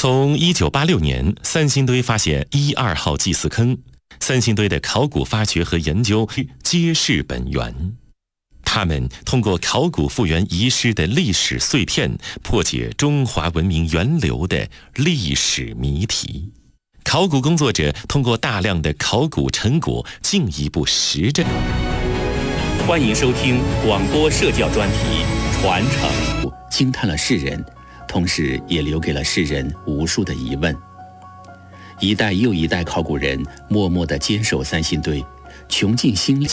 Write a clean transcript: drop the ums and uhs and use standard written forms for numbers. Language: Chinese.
从1986年三星堆发现1、2号祭祀坑，三星堆的考古发掘和研究揭示本源。他们通过考古复原遗失的历史碎片，破解中华文明源流的历史谜题。考古工作者通过大量的考古成果进一步实证。 欢迎收听广播社教专题《传承》，惊叹了世人，同时也留给了世人无数的疑问。一代又一代考古人默默地坚守三星堆，穷尽心力。